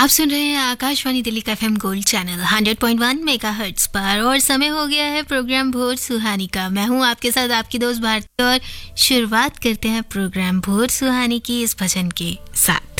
आप सुन रहे हैं आकाशवाणी दिल्ली का एफएम गोल्ड चैनल 100.1 मेगाहर्ट्ज पर और समय हो गया है प्रोग्राम भोर सुहानी का। मैं हूं आपके साथ आपकी दोस्त भारती और शुरुआत करते हैं प्रोग्राम भोर सुहानी की इस भजन के साथ।